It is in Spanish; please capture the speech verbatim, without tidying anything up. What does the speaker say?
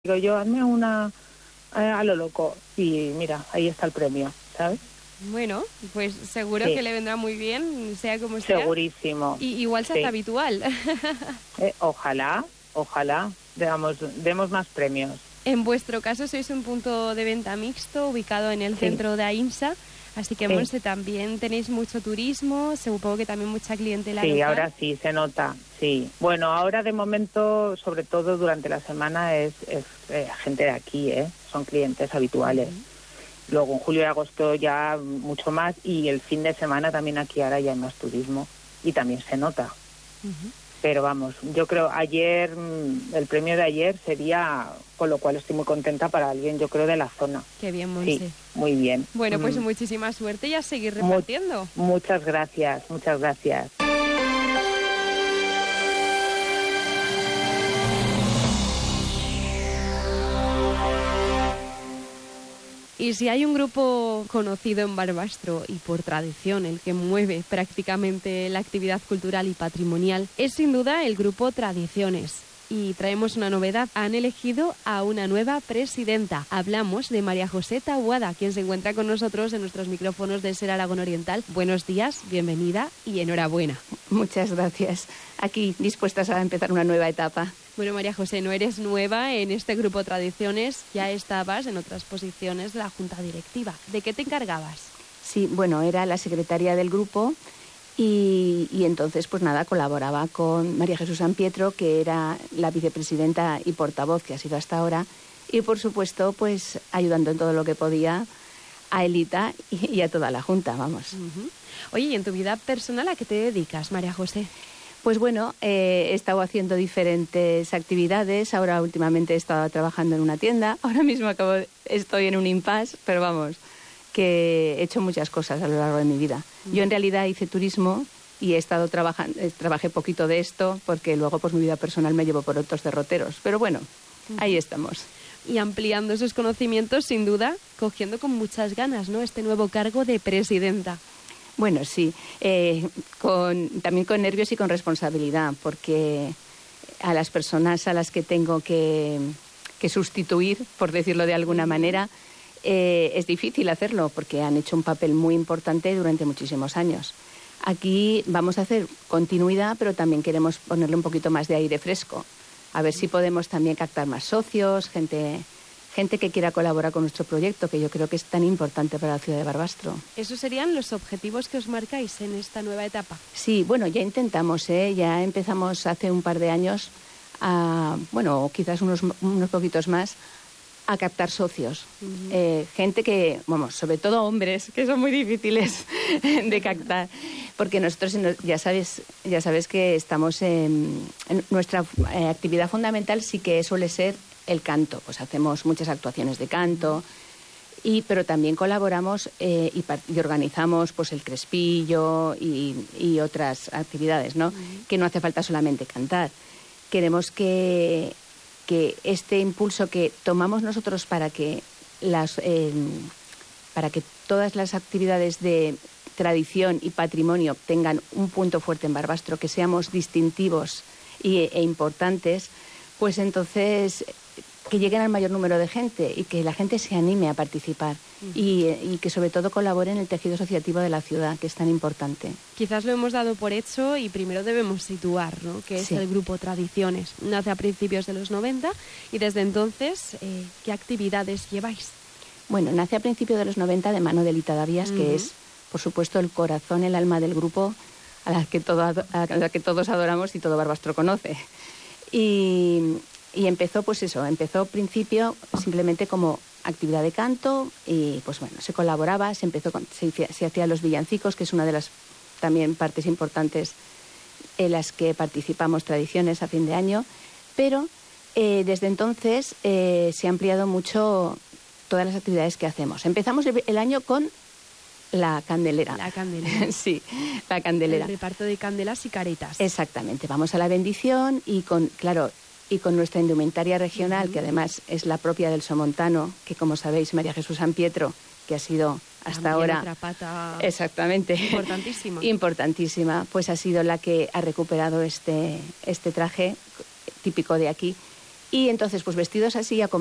Digo yo, hazme una eh, a lo loco y mira, ahí está el premio, ¿sabes? Bueno, pues seguro Sí. que le vendrá muy bien, sea como sea. Segurísimo. Y igual se hace Sí. habitual. Eh, ojalá, ojalá, demos, demos más premios. En vuestro caso sois un punto de venta mixto ubicado en el Sí. centro de Aínsa, así que Sí. Monse, también tenéis mucho turismo, supongo que también mucha clientela Sí, local. ahora sí, se nota, sí. Bueno, ahora de momento, sobre todo durante la semana, es, es eh, gente de aquí, ¿eh? Son clientes habituales. Uh-huh. Luego en julio y agosto ya mucho más y el fin de semana también aquí ahora ya hay más turismo y también se nota. Uh-huh. Pero vamos, yo creo ayer, el premio de ayer sería, con lo cual estoy muy contenta para alguien, yo creo, de la zona. Qué bien, Monse. Sí, muy bien. Bueno, pues Mm. muchísima suerte y a seguir repartiendo. Mu- muchas gracias, muchas gracias. Y si hay un grupo conocido en Barbastro y por tradición el que mueve prácticamente la actividad cultural y patrimonial, es sin duda el grupo Tradiciones. Y traemos una novedad, han elegido a una nueva presidenta. Hablamos de María José Taboada, quien se encuentra con nosotros en nuestros micrófonos de Ser Aragón Oriental. Buenos días, bienvenida y enhorabuena. Muchas gracias. Aquí dispuestas a empezar una nueva etapa. Bueno, María José, no eres nueva en este grupo Tradiciones, ya estabas en otras posiciones de la Junta Directiva. ¿De qué te encargabas? Sí, bueno, era la secretaria del grupo y, y entonces, pues nada, colaboraba con María Jesús San Pietro, que era la vicepresidenta y portavoz que ha sido hasta ahora, y por supuesto, pues ayudando en todo lo que podía a Elita y, y a toda la Junta, vamos. Uh-huh. Oye, ¿y en tu vida personal a qué te dedicas, María José? Pues bueno, eh, he estado haciendo diferentes actividades. Ahora últimamente he estado trabajando en una tienda. Ahora mismo acabo, estoy en un impasse, pero vamos, que he hecho muchas cosas a lo largo de mi vida. Mm. Yo en realidad hice turismo y he estado trabajando, trabajé poquito de esto porque luego pues mi vida personal me llevó por otros derroteros. Pero bueno, mm. ahí estamos. Y ampliando esos conocimientos, sin duda, cogiendo con muchas ganas, ¿no?, este nuevo cargo de presidenta. Bueno, sí, eh, con, también con nervios y con responsabilidad, porque a las personas a las que tengo que, que sustituir, por decirlo de alguna manera, eh, es difícil hacerlo, porque han hecho un papel muy importante durante muchísimos años. Aquí vamos a hacer continuidad, pero también queremos ponerle un poquito más de aire fresco, a ver si podemos también captar más socios, gente... gente que quiera colaborar con nuestro proyecto, que yo creo que es tan importante para la ciudad de Barbastro. ¿Esos serían los objetivos que os marcáis en esta nueva etapa? Sí, bueno, ya intentamos, ¿eh? Ya empezamos hace un par de años, a, bueno, quizás unos, unos poquitos más, a captar socios. Uh-huh. Eh, gente que, vamos, sobre todo hombres, que son muy difíciles de captar, porque nosotros, ya sabes, ya sabes que estamos en, en nuestra eh, actividad fundamental sí que suele ser el canto, pues hacemos muchas actuaciones de canto, y, pero también colaboramos eh, y, y organizamos pues el crespillo y, y otras actividades, ¿no? Uh-huh. Que no hace falta solamente cantar. Queremos que, que este impulso que tomamos nosotros para que, las, eh, para que todas las actividades de tradición y patrimonio tengan un punto fuerte en Barbastro, que seamos distintivos y, e importantes, pues entonces que lleguen al mayor número de gente y que la gente se anime a participar uh-huh. y, y que sobre todo colabore en el tejido asociativo de la ciudad, que es tan importante. Quizás lo hemos dado por hecho y primero debemos situar, ¿no?, que es sí. el grupo Tradiciones. Nace a principios de los noventa y desde entonces, eh, ¿qué actividades lleváis? Bueno, nace a principios de los noventa de mano de Elita Davías, uh-huh. que es, por supuesto, el corazón, el alma del grupo a la que, todo, a la que todos adoramos y todo Barbastro conoce. Y... Y empezó, pues eso, empezó al principio simplemente como actividad de canto y, pues bueno, se colaboraba, se empezó, con, se, se hacían los villancicos, que es una de las también partes importantes en las que participamos, tradiciones a fin de año, pero eh, desde entonces eh, se ha ampliado mucho todas las actividades que hacemos. Empezamos el, el año con la candelera. La candelera. Sí, la candelera. El reparto de candelas y caretas. Exactamente, vamos a la bendición y con, claro... y con nuestra indumentaria regional, uh-huh. que además es la propia del somontano, que como sabéis, María Jesús San Pietro, que ha sido hasta también ahora... otra pata exactamente. Importantísima. Importantísima, pues ha sido la que ha recuperado este, este traje típico de aquí Y entonces, pues vestidos así,